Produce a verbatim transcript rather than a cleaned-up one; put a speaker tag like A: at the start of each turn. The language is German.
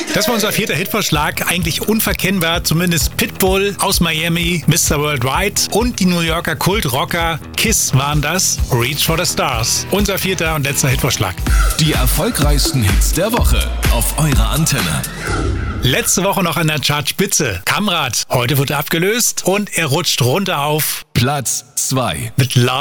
A: Das war unser vierter Hitvorschlag. Eigentlich unverkennbar, zumindest Pitbull aus Miami, Mister Worldwide und die New Yorker Kultrocker Kiss waren das. Reach for the Stars. Unser vierter und letzter Hitvorschlag.
B: Die erfolgreichsten Hits der Woche auf eurer Antenne.
A: Letzte Woche noch an der Chartspitze. Kamrat. Heute wird er abgelöst und er rutscht runter auf
B: Platz zwei.
A: Mit Love